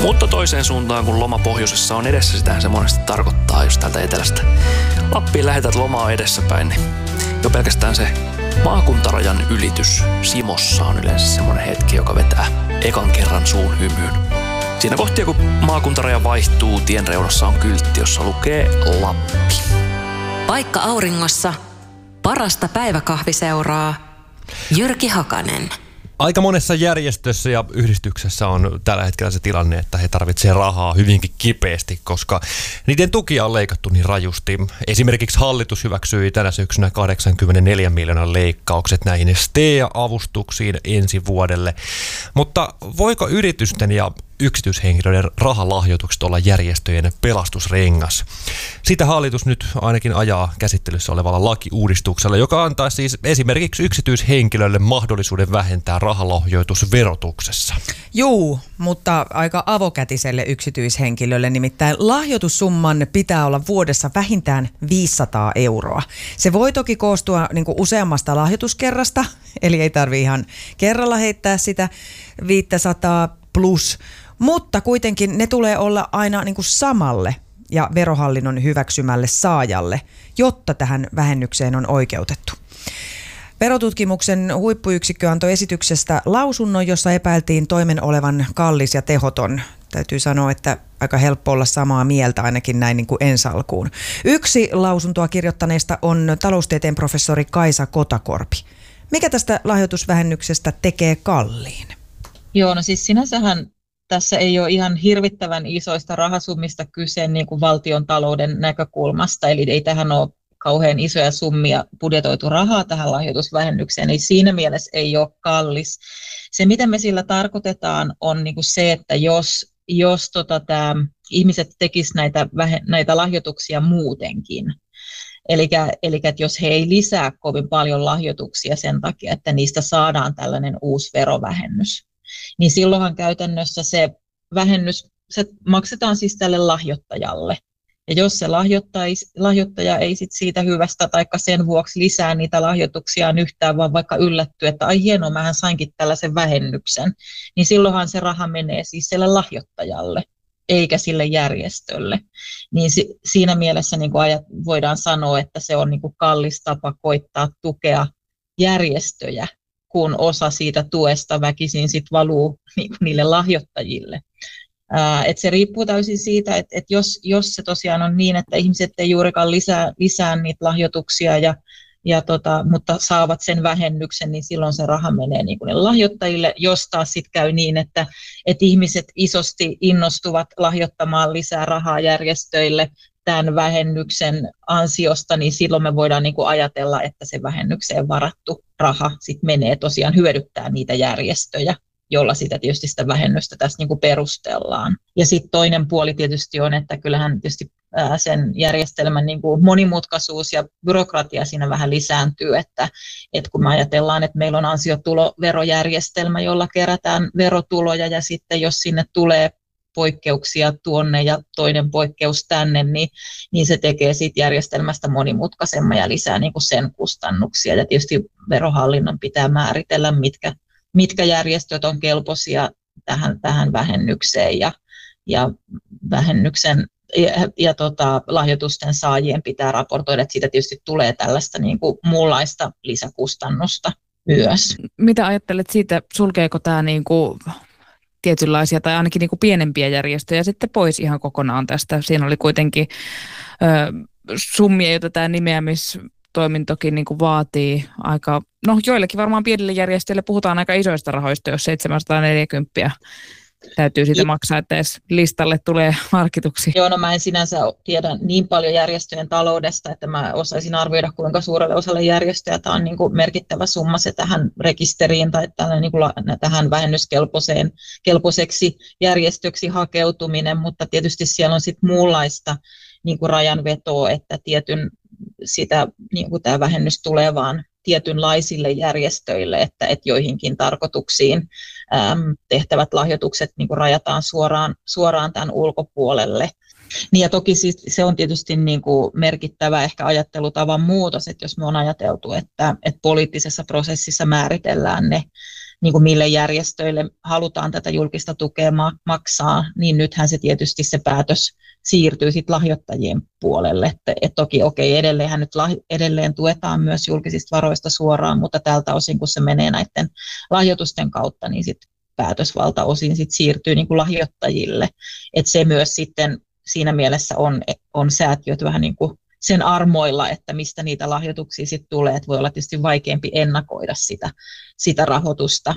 Mutta toiseen suuntaan, kun loma pohjoisessa on edessä, sitähän se monesti tarkoittaa, jos täältä etelästä Lappiin lähetät lomaa edessäpäin, niin jo pelkästään se maakuntarajan ylitys Simossa on yleensä semmoinen hetki, joka vetää ekan kerran suun hymyyn. Siinä kohtia, kun maakuntaraja vaihtuu, tien reunassa on kyltti, jossa lukee Lappi. Paikka auringossa, parasta päiväkahviseuraa, Jyrki Hakanen. Aika monessa järjestössä ja yhdistyksessä on tällä hetkellä se tilanne, että he tarvitsevat rahaa hyvinkin kipeästi, koska niiden tukia on leikattu niin rajusti. Esimerkiksi hallitus hyväksyi tänä syksynä 84 miljoonan leikkaukset näihin STEA-avustuksiin ensi vuodelle. Mutta voiko yritysten ja yksityishenkilöiden rahalahjoitukset olla järjestöjen pelastusrengas? Sitä hallitus nyt ainakin ajaa käsittelyssä olevalla lakiuudistuksella, joka antaa siis esimerkiksi yksityishenkilöille mahdollisuuden vähentää rahalahjoitusverotuksessa. Juu, mutta aika avokätiselle yksityishenkilölle, nimittäin lahjoitussumman pitää olla vuodessa vähintään 500 euroa. Se voi toki koostua useammasta lahjoituskerrasta, eli ei tarvitse ihan kerralla heittää sitä 500 plus, mutta kuitenkin ne tulee olla aina samalle ja verohallinnon hyväksymälle saajalle, jotta tähän vähennykseen on oikeutettu. Verotutkimuksen huippuyksikkö antoi esityksestä lausunnon, jossa epäiltiin toimen olevan kallis ja tehoton. Täytyy sanoa, että aika helppo olla samaa mieltä ainakin näin ensi alkuun. Yksi lausuntoa kirjoittaneista on taloustieteen professori Kaisa Kotakorpi. Mikä tästä lahjoitusvähennyksestä tekee kalliin? Joo, no siis sinänsähän tässä ei ole ihan hirvittävän isoista rahasummista kyse niin kuin valtion talouden näkökulmasta, eli ei tähän ole kauhean isoja summia budjetoitu rahaa tähän lahjoitusvähennykseen, eli siinä mielessä ei ole kallis. Se, mitä me sillä tarkoitetaan, on niin kuin se, että jos ihmiset tekisivät näitä lahjoituksia muutenkin, eli että jos he ei lisää kovin paljon lahjoituksia sen takia, että niistä saadaan tällainen uusi verovähennys, niin silloinhan käytännössä se vähennys se maksetaan siis tälle lahjoittajalle. Ja jos se lahjoittaja ei sit siitä hyvästä taikka sen vuoksi lisää niitä lahjoituksiaan yhtään, vaan vaikka yllättyy, että ai hienoa, mähän sainkin tällaisen vähennyksen, niin silloinhan se raha menee siis sille lahjoittajalle, eikä sille järjestölle. Niin siinä mielessä niin voidaan sanoa, että se on niin kuin kallis tapa koittaa tukea järjestöjä, kun osa siitä tuesta väkisin sit valuu niille lahjoittajille. Et se riippuu täysin siitä, että jos se tosiaan on niin, että ihmiset ei juurikaan lisää niitä lahjoituksia, mutta saavat sen vähennyksen, niin silloin se raha menee niin kuin lahjoittajille. Jos taas sitten käy niin, että ihmiset isosti innostuvat lahjoittamaan lisää rahaa järjestöille tämän vähennyksen ansiosta, niin silloin me voidaan niin kuin ajatella, että se vähennykseen varattu raha sit menee tosiaan hyödyttää niitä järjestöjä, jolla sitä vähennystä tässä niin kuin perustellaan. Ja sitten toinen puoli tietysti on, että kyllähän tietysti sen järjestelmän niin kuin monimutkaisuus ja byrokratia siinä vähän lisääntyy, että kun me ajatellaan, että meillä on ansiotuloverojärjestelmä, jolla kerätään verotuloja, ja sitten jos sinne tulee poikkeuksia tuonne ja toinen poikkeus tänne, niin se tekee siitä järjestelmästä monimutkaisemman ja lisää niin kuin sen kustannuksia. Ja tietysti verohallinnon pitää määritellä, mitkä järjestöt on kelpoisia tähän vähennykseen ja vähennyksen ja lahjoitusten saajien pitää raportoida, että siitä tietysti tulee tällaista niin kuin muunlaista lisäkustannusta myös. Mitä ajattelet siitä, sulkeeko tämä niin kuin tietynlaisia tai ainakin niin kuin pienempiä järjestöjä sitten pois ihan kokonaan tästä? Siinä oli kuitenkin summia, joita tämä nimeämistoimintokin niin kuin vaatii aika, joillekin varmaan pienille järjestöille puhutaan aika isoista rahoista, jos 740 täytyy siitä maksaa, että edes listalle tulee harkituksi. Joo, mä en sinänsä tiedä niin paljon järjestöjen taloudesta, että mä osaisin arvioida, kuinka suurelle osalle järjestöjä tämä on niin kuin merkittävä summa se tähän rekisteriin tai niin kuin tähän vähennyskelpoiseksi järjestöksi hakeutuminen, mutta tietysti siellä on sitten muunlaista niin kuin rajanvetoa, että niin kuin tämä vähennys tulee vaan tietynlaisille järjestöille, että joihinkin tarkoituksiin tehtävät lahjoitukset niin kuin rajataan suoraan tämän ulkopuolelle. Niin ja toki siis se on tietysti niin kuin merkittävä ehkä ajattelutavan muutos, että jos me on ajateltu, että poliittisessa prosessissa määritellään niin kuin mille järjestöille halutaan tätä julkista tukea maksaa, niin nythän se tietysti se päätös siirtyy sitten lahjoittajien puolelle. Että toki edelleenhän nyt edelleen tuetaan myös julkisista varoista suoraan, mutta tältä osin kun se menee näiden lahjoitusten kautta, niin sitten päätösvalta osin sit siirtyy niin kuin lahjoittajille. Että se myös sitten siinä mielessä on säätiöt vähän niin kuin sen armoilla, että mistä niitä lahjoituksia sitten tulee, että voi olla tietysti vaikeampi ennakoida sitä rahoitusta.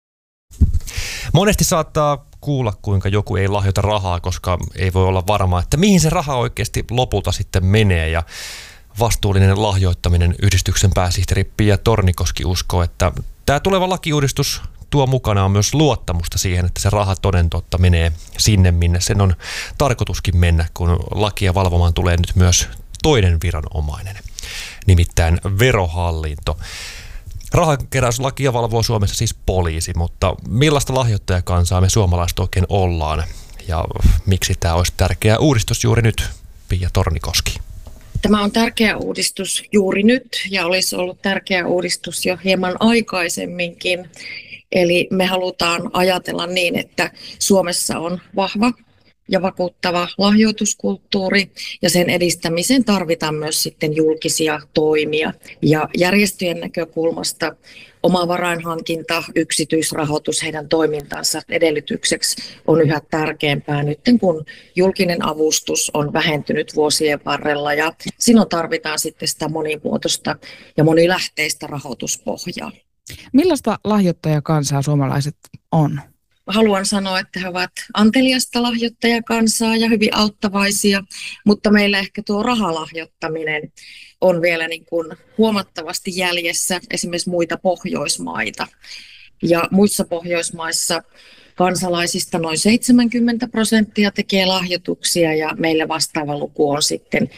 Monesti saattaa kuulla, kuinka joku ei lahjoita rahaa, koska ei voi olla varma, että mihin se raha oikeasti lopulta sitten menee. Ja vastuullinen lahjoittaminen yhdistyksen pääsihteeri Pia Tornikoski uskoo, että tämä tuleva lakiuudistus tuo mukanaan myös luottamusta siihen, että se raha toden totta menee sinne, minne sen on tarkoituskin mennä, kun lakia valvomaan tulee nyt myös toinen viranomainen, nimittäin Verohallinto. Rahankeräyslakia valvoo Suomessa siis poliisi, mutta millaista lahjoittajakansaa me suomalaiset oikein ollaan ja miksi tämä olisi tärkeä uudistus juuri nyt, Pia Tornikoski? Tämä on tärkeä uudistus juuri nyt ja olisi ollut tärkeä uudistus jo hieman aikaisemminkin. Eli me halutaan ajatella niin, että Suomessa on vahva ja vakuuttava lahjoituskulttuuri ja sen edistämiseen tarvitaan myös sitten julkisia toimia. Ja järjestöjen näkökulmasta oma varainhankinta, yksityisrahoitus heidän toimintansa edellytykseksi on yhä tärkeämpää nyt, kun julkinen avustus on vähentynyt vuosien varrella ja silloin tarvitaan sitten sitä monimuotoista ja monilähteistä rahoituspohjaa. Millaista lahjoittajakansaa suomalaiset on? Haluan sanoa, että he ovat anteliasta lahjoittajakansaa ja hyvin auttavaisia, mutta meillä ehkä tuo rahalahjoittaminen on vielä niin kuin huomattavasti jäljessä esimerkiksi muita Pohjoismaita. Ja muissa Pohjoismaissa kansalaisista noin 70% tekee lahjoituksia ja meillä vastaava luku on sitten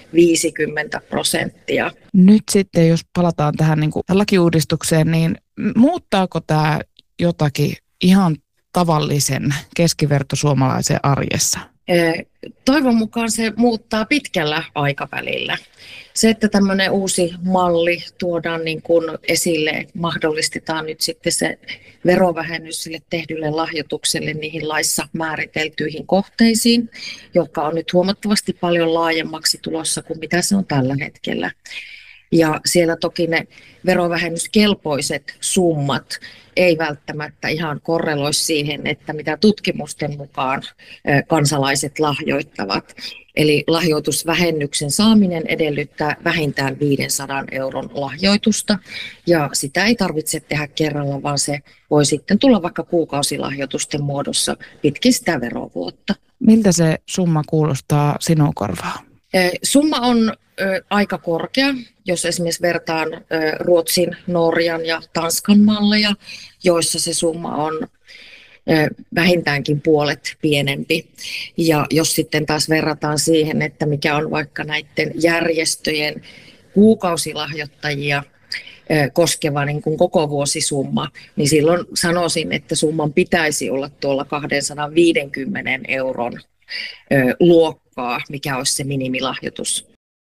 50%. Nyt sitten, jos palataan tähän niin kuin lakiuudistukseen, niin muuttaako tämä jotakin ihan tavallisen keskivertosuomalaisen arjessa? Toivon mukaan se muuttaa pitkällä aikavälillä. Se, että tämmöinen uusi malli tuodaan niin kuin esille, mahdollistetaan nyt sitten se verovähennys sille tehdylle lahjoitukselle niihin laissa määriteltyihin kohteisiin, jotka on nyt huomattavasti paljon laajemmaksi tulossa kuin mitä se on tällä hetkellä. Ja siellä toki ne verovähennyskelpoiset summat ei välttämättä ihan korreloi siihen, että mitä tutkimusten mukaan kansalaiset lahjoittavat. Eli lahjoitusvähennyksen saaminen edellyttää vähintään 500 euron lahjoitusta ja sitä ei tarvitse tehdä kerralla, vaan se voi sitten tulla vaikka kuukausilahjoitusten muodossa pitkin sitä verovuotta. Miltä se summa kuulostaa sinun korvaan? Summa on aika korkea, jos esimerkiksi vertaan Ruotsin, Norjan ja Tanskan malleja, joissa se summa on vähintäänkin puolet pienempi. Ja jos sitten taas verrataan siihen, että mikä on vaikka näiden järjestöjen kuukausilahjoittajia koskeva niin kuin koko vuosisumma, niin silloin sanoisin, että summan pitäisi olla tuolla 250 euron luokkaa, mikä olisi se minimilahjoitus.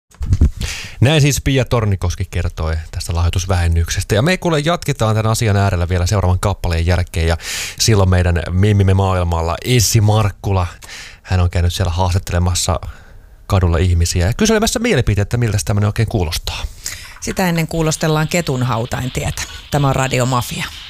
Näin siis Pia Tornikoski kertoi tästä lahjoitusvähennyksestä. Ja me kuule jatketaan tämän asian äärellä vielä seuraavan kappaleen jälkeen. Ja silloin meidän mimmimme maailmalla Essi Markkula, hän on käynyt siellä haastattelemassa kadulla ihmisiä ja kyselemässä mielipiteettä, miltä tämmöinen oikein kuulostaa. Sitä ennen kuulostellaan ketunhautain tietä. Tämä on Radio Mafia.